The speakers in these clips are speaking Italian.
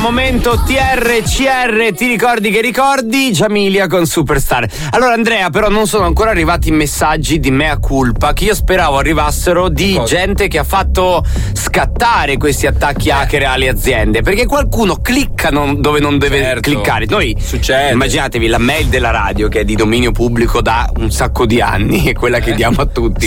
momento TRCR, ti ricordi che ricordi? Giamilia con Superstar. Allora Andrea, però non sono ancora arrivati messaggi di mea culpa che io speravo arrivassero di gente che ha fatto scattare questi attacchi hacker alle aziende, perché qualcuno clicca dove non deve cliccare. Noi succede. Immaginatevi la mail della radio che è di dominio pubblico da un sacco di anni, è quella che diamo a tutti.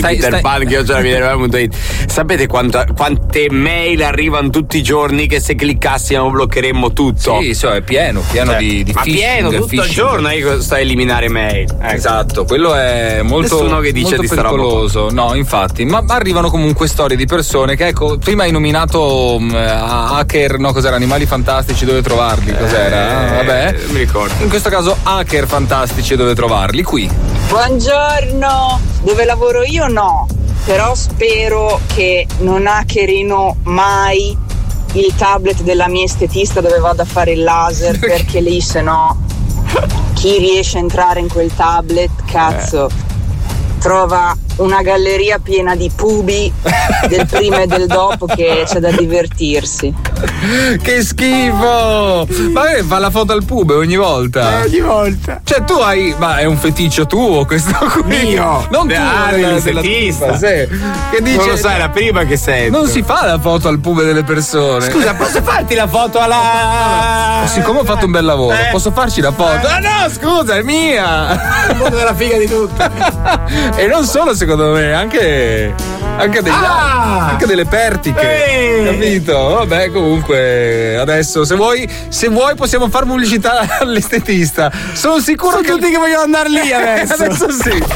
Sapete quante mail arrivano tutti i giorni che se cliccassimo bloccheremmo tutto? Sì, è pieno di ma phishing, pieno tutto il giorno sta a eliminare mail. Esatto, quello è molto, nessuno che dice molto di pericoloso. No, infatti, ma arrivano comunque storie di persone che, ecco, prima hai nominato hacker, no, cos'era? Animali fantastici, dove trovarli? Cos'era? Vabbè, mi ricordo. In questo caso hacker fantastici, dove trovarli? Qui. Buongiorno, dove lavoro io no, però spero che non hackerino mai il tablet della mia estetista dove vado a fare il laser, perché lì se no chi riesce a entrare in quel tablet, cazzo, trova una galleria piena di pubi del prima e del dopo che c'è da divertirsi. Che schifo! Ma fa la foto al pube ogni volta? Ogni volta. Cioè tu hai, ma è un feticcio tuo questo qui? Mio! Non tu, dell'estetista. Che dice, non lo sai, la prima che sento. Non si fa la foto al pube delle persone. Scusa, posso farti la foto alla... Siccome ho fatto un bel lavoro, posso farci la foto? Ah no, scusa, è mia! Il mondo della figa di tutti. E non solo secondo me, anche delle pertiche. Capito? Vabbè, comunque adesso se vuoi possiamo fare pubblicità all'estetista. Sono sicuro che tutti che vogliono andare lì adesso. Adesso sì.